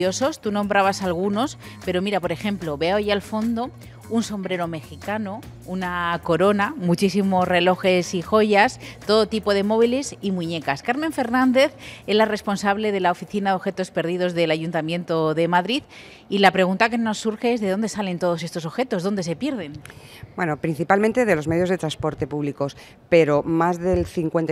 Curiosos, tú nombrabas algunos, pero mira, por ejemplo, veo ahí al fondo un sombrero mexicano, una corona, muchísimos relojes y joyas, todo tipo de móviles y muñecas. Carmen Fernández es la responsable de la Oficina de Objetos Perdidos del Ayuntamiento de Madrid y la pregunta que nos surge es ¿de dónde salen todos estos objetos? ¿Dónde se pierden? Bueno, principalmente de los medios de transporte públicos, pero más del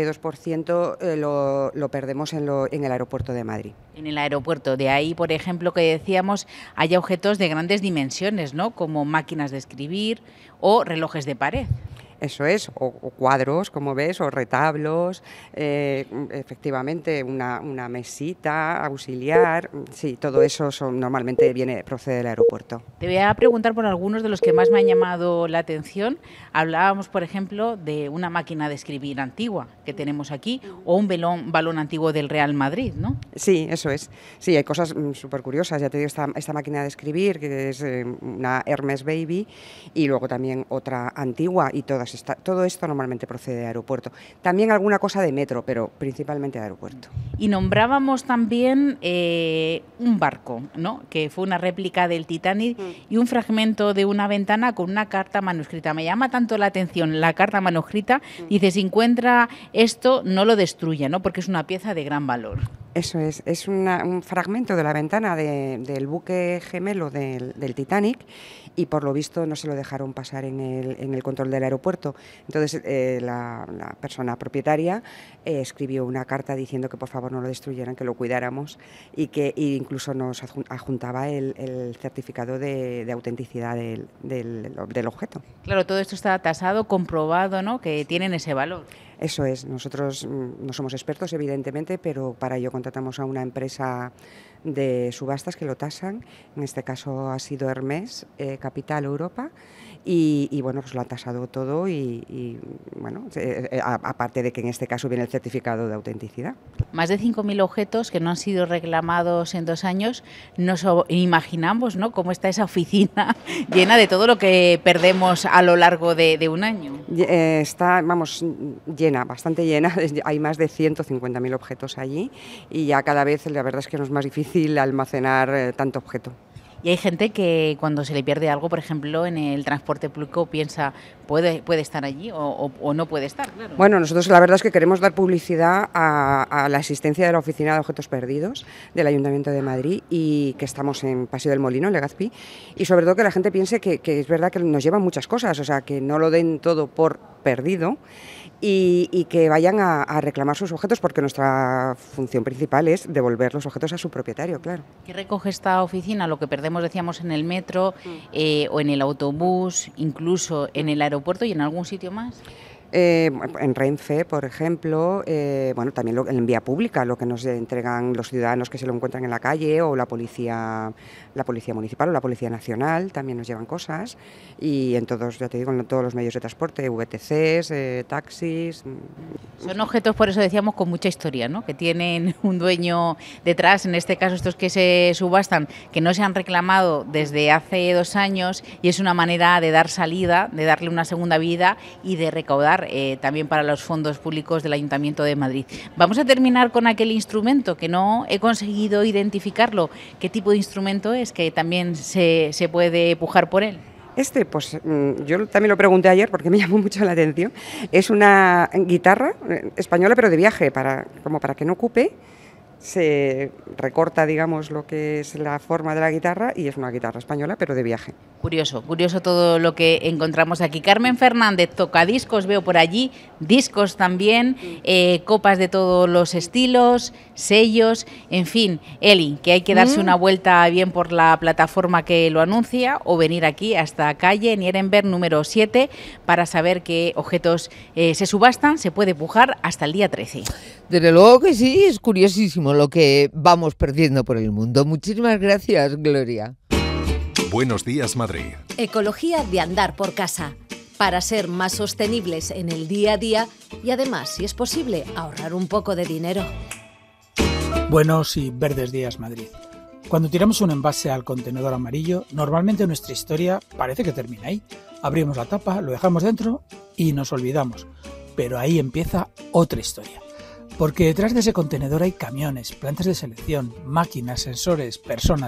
52% lo perdemos en el aeropuerto de Madrid. En el aeropuerto, de ahí, por ejemplo, que decíamos, hay objetos de grandes dimensiones, ¿no? Como máquinas de escribir o relojes de pared. Eso es, o cuadros, como ves, o retablos, efectivamente una mesita auxiliar, sí, todo eso normalmente procede del aeropuerto. Te voy a preguntar por algunos de los que más me han llamado la atención. Hablábamos, por ejemplo, de una máquina de escribir antigua que tenemos aquí, o un balón antiguo del Real Madrid, ¿no? Sí, eso es. Sí, hay cosas súper curiosas. Ya te digo, esta máquina de escribir, que es una Hermes Baby, y luego también otra antigua, y todo esto normalmente procede de aeropuerto. También alguna cosa de metro, pero principalmente de aeropuerto. Y nombrábamos también un barco, ¿no? Que fue una réplica del Titanic y un fragmento de una ventana con una carta manuscrita. Me llama tanto la atención la carta manuscrita. Dice, si encuentra esto, no lo destruya, ¿no? Porque es una pieza de gran valor. Eso es un fragmento de la ventana del buque gemelo del Titanic, y por lo visto no se lo dejaron pasar en el control del aeropuerto. Entonces la persona propietaria escribió una carta diciendo que por favor no lo destruyeran, que lo cuidáramos, y incluso nos adjuntaba el certificado de autenticidad del objeto. Claro, todo esto está tasado, comprobado, ¿no? Que tienen ese valor. Eso es, nosotros no somos expertos evidentemente, pero para ello contratamos a una empresa de subastas que lo tasan. En este caso ha sido Hermes, Capital Europa, y bueno, pues lo ha tasado todo y bueno, aparte de que en este caso viene el certificado de autenticidad. Más de 5.000 objetos que no han sido reclamados en 2 años. Nos imaginamos, ¿no?, cómo está esa oficina llena de todo lo que perdemos a lo largo de un año. Está, vamos, llena, bastante llena. Hay más de 150.000 objetos allí y ya cada vez la verdad es que nos es más difícil almacenar tanto objeto. Y hay gente que cuando se le pierde algo, por ejemplo, en el transporte público piensa, puede estar allí o no puede estar, claro. Bueno, nosotros la verdad es que queremos dar publicidad a la existencia de la Oficina de Objetos Perdidos del Ayuntamiento de Madrid, y que estamos en Paseo del Molino, en Legazpi, y sobre todo que la gente piense que es verdad que nos llevan muchas cosas, o sea, que no lo den todo por perdido, y que vayan a reclamar sus objetos, porque nuestra función principal es devolver los objetos a su propietario, claro. ¿Qué recoge esta oficina? Lo que perdemos, decíamos, en el metro o en el autobús, incluso en el aeropuerto y en algún sitio más. En Renfe, por ejemplo, bueno, también en vía pública, lo que nos entregan los ciudadanos que se lo encuentran en la calle, o la policía municipal o la Policía Nacional, también nos llevan cosas, y en todos, ya te digo, en todos los medios de transporte, VTCs, taxis. Son objetos, por eso decíamos, con mucha historia, ¿no?, que tienen un dueño detrás, en este caso estos que se subastan, que no se han reclamado desde hace 2 años, y es una manera de dar salida, de darle una segunda vida y de recaudar también para los fondos públicos del Ayuntamiento de Madrid. Vamos a terminar con aquel instrumento que no he conseguido identificarlo. ¿Qué tipo de instrumento es? Que también se puede pujar por él. Pues yo también lo pregunté ayer porque me llamó mucho la atención. Es una guitarra española, pero de viaje, como para que no ocupe. Se recorta, digamos, lo que es la forma de la guitarra, y es una guitarra española, pero de viaje. Curioso todo lo que encontramos aquí. Carmen Fernández, tocadiscos, veo por allí, discos también, copas de todos los estilos, sellos, en fin. Eli, que hay que darse una vuelta bien por la plataforma que lo anuncia, o venir aquí hasta calle Nierenberg número 7 para saber qué objetos se subastan. Se puede pujar hasta el día 13. Desde luego que sí, es curiosísimo lo que vamos perdiendo por el mundo. Muchísimas gracias, Gloria. Buenos días, Madrid. Ecología de andar por casa, para ser más sostenibles en el día a día y además, si es posible, ahorrar un poco de dinero. Buenos y verdes días, Madrid. Cuando tiramos un envase al contenedor amarillo, normalmente nuestra historia parece que termina ahí. Abrimos la tapa, lo dejamos dentro y nos olvidamos. Pero ahí empieza otra historia. Porque detrás de ese contenedor hay camiones, plantas de selección, máquinas, sensores, personas